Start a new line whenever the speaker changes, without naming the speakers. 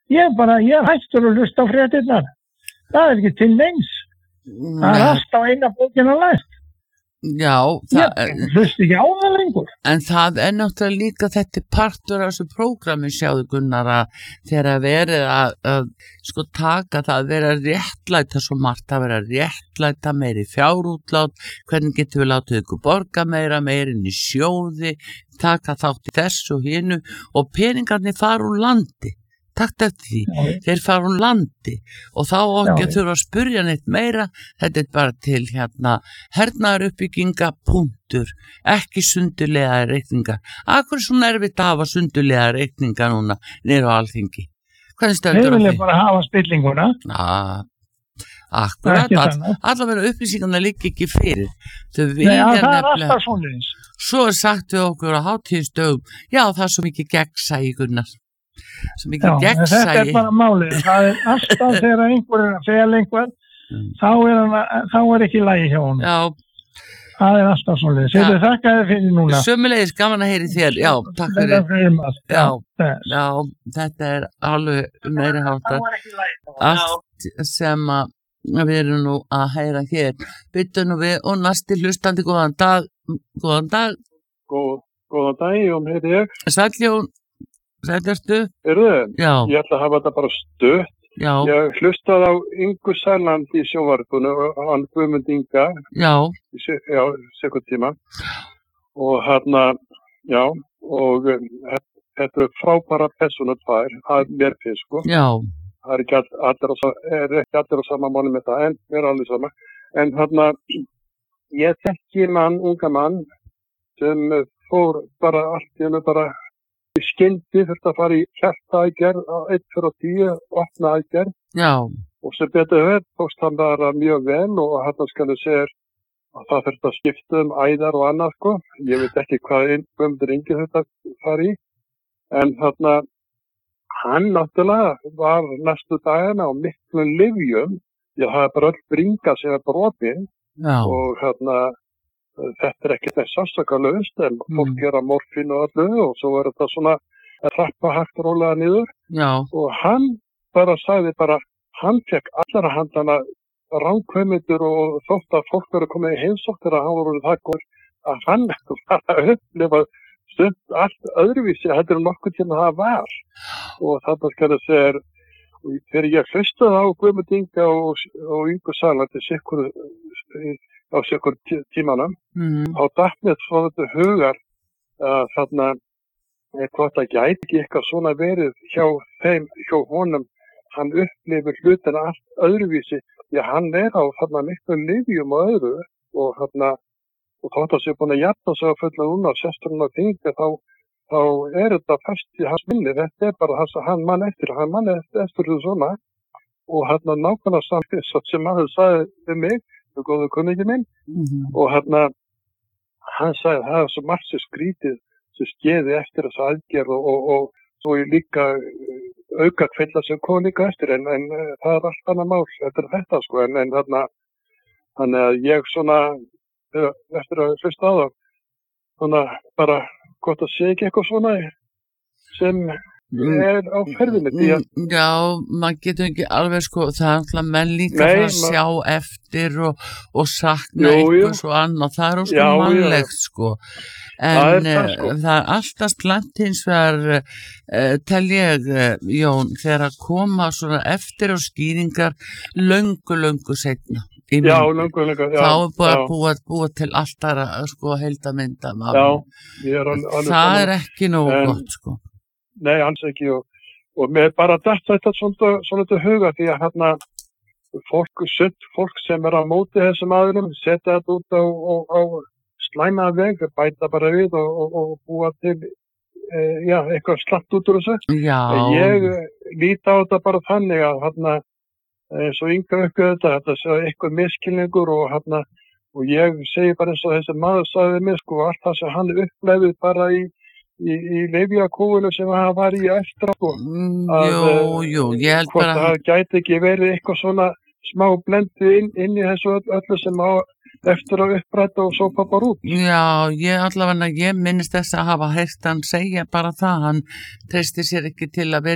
ég er hættur að hlusta á fréttirnar. Það er ekki til neins. Það er alltaf eina bókina læst.
Já,
ég hlusti ekki á það lengur.
En það náttúrulega líka þetta partur af þessu prógrami, sjáðu Gunnar, að þegar verið að sko taka það að vera réttlæta svo margt, að vera réttlæta meiri fjárútlát, hvernig getum við látið ykkur borga meira inn í sjóði, taka þátt í þessu og hinu og peningarnir fara úr landi. Takt eftir því, þeir fara úr landi og þá ekki að þurfa að spurja neitt meira, þetta bara til hernaðaruppbygginga punktur, ekki sundurlega reikninga. Akkur er svo erfitt að hafa sundurlega reikninga núna niður á Alþingi? Hvernig stendur á því?
Þeir vilja bara hafa spillinguna.
Akkurat, allavega upplýsingarna liggja ekki fyrir.
Það er alltaf svoleiðis.
Svo sagt við okkur á hátíðisdögum, já það er svo mikið gegnsæi Gunnar.
Þetta er bara málið. Það er alltaf þegar einhver er að fela einhver, þá er ekki lagi hjá honum.
Já.
Það er alltaf svoleiðis. Þetta er þakka þér fyrir núna.
Sömuleiðis, gaman að heyri þér. Já, takk fyrir. Já, þetta er alveg meiri háttar. Allt sem við erum nú að heyra hér. Byttu nú við og næsti hlustandi, góðan dag. Góðan dag.
Góðan dag, Jón, heiti ég.
Sæll Jón. Sætjarstu?
Já. Ég ætla að hafa þetta bara stutt.
Já.
Ég hlustaði á Ingu Sæland í sjónvarpinu og hann Guðmund Inga.
Já.
Já, sekundtíma. Og og þetta er frábæra persónu tvær, að mér finnst, sko.
Já.
Það er ekki allir á sama máli með það, en mér er allir sama. En ég þekki unga mann, sem fór bara allt í hennu bara skyndi þurfti að fara í hjartaaðgerð á 1-10 opna aðgerð.
Já.
Og sem betur tókst hann bara mjög vel og hann skal segja að það þurfti að skipta æðar og annað, sko. Ég veit ekki hvað Guðmundur Ingi þurfti að fara í. En hann náttúrulega var næstu dagana á miklum lyfjum. Ég hafði bara öll bringa sem var brotinn.
Já.
Og þetta er ekki þess sásakalaust en fólk gera morfín og öllu og svo er þetta svona að trappa hægt rólega niður.
Já.
Og hann bara sagði hann fekk allara handana ránkvæmyndur og þótt að fólk verið komið í heimsókn þegar hann voru það góð að hann var að upplifa stund allt öðruvísi heldur nokkuð til það var. Og þarna skal ég segja, þegar ég hlustaði á Guðmund Inga og Ingu Sæland til sikkur á sikur tímanum, þá datt mér svo þetta hugar hvort það gæti ekki eitthvað svona verið hjá honum, hann upplifir hlutina allt öðruvísi, því hann er á miklu lyfjum og öðru og þótt að sé búin að jafna sig að fulla núna og sérstaklega á þingi, þá er þetta fast í hans minni, þetta er bara hann mann eftir þessu svona og nákvæmlega samt sem maður sagði við mig, góðu kunningi minn og hann sagði það er svo margt sem skrítið sem skeiði eftir þessa aðgerð og svo ég líka auka kvilla sem kom líka eftir en það er allt annað mál eftir þetta, sko, en þannig að ég svona eftir að hlusta á það svona bara gott að sé ekki eitthvað svona sem er á ferðinni því að
já, maður getur ekki alveg, sko, það er alltaf menn líka að sjá eftir og sakna eitthvað svo annað, það er óskum mannlegt, sko, en það er alltaf slæmt hins vegar tel ég, Jón, þegar að koma svona eftir og skýringar löngu seinna.
Já, löngu, já.
Þá er bara búa til allt aðra, sko, heildarmynda. Það er ekki nógu gott, sko.
Nei, hans ekki og mér bara þetta svona huga því að fólk sem er á móti þessum aðilum setja þetta út á slæma veg, bæta bara við og búa til eitthvað slatt út úr þessu.
Já.
Ég líti á þetta bara þannig að eins og Inga þetta sé eitthvað miskilningur og ég segi bara eins og þessi maður sagði mér, sko, allt það sem hann upplefði bara í lyfjakúfunu sem hann var í eftir sko.
Jú, ég held bara
það gæti ekki verið eitthvað svona smá blendi inn í þessu öllu sem á eftir að uppræta og svo pappar út.
Já, ég minnist þess að hafa heyrt hann segja bara það, hann treysti sér ekki til að vera